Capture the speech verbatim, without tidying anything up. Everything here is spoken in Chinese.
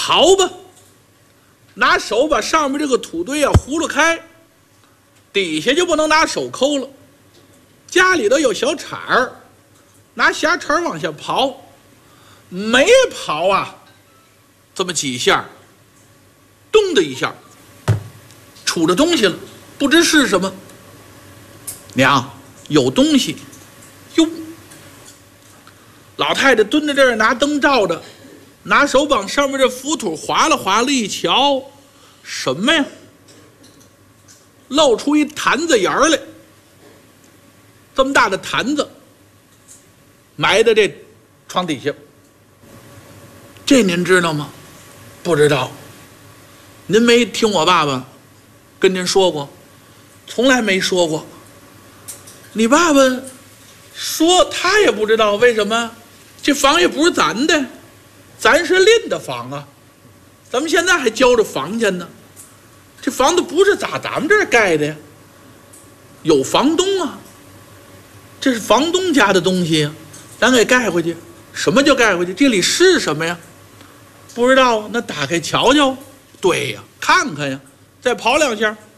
刨吧，拿手把上面这个土堆啊糊了开，底下就不能拿手抠了。家里头有小铲儿，拿狭铲儿往下刨，没刨啊，这么几下，咚的一下，杵着东西了，不知是什么。娘，有东西。哟，老太太蹲在这儿，拿灯照着，拿手往上面这浮土划拉划拉，一瞧，什么呀？露出一坛子眼儿来，这么大的坛子，埋在这床底下。这您知道吗？不知道。您没听我爸爸跟您说过？从来没说过。你爸爸说他也不知道为什么，这房也不是咱的，咱是另的房啊，咱们现在还交着房钱呢。这房子不是打咱们这儿盖的呀，有房东啊，这是房东家的东西呀，咱给盖回去。什么叫盖回去？这里是什么呀？不知道，那打开瞧瞧。对呀，看看呀，再刨两下。